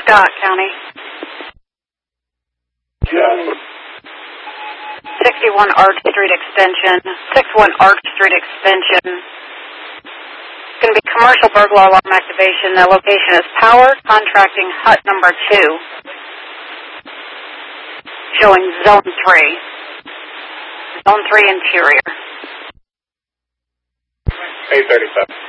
Scott County. Yeah. 61 Arch Street Extension. 61 Arch Street Extension. It's going to be commercial burglar alarm activation. The location is Power Contracting Hut number 2. Showing Zone 3. Zone 3 interior. 837.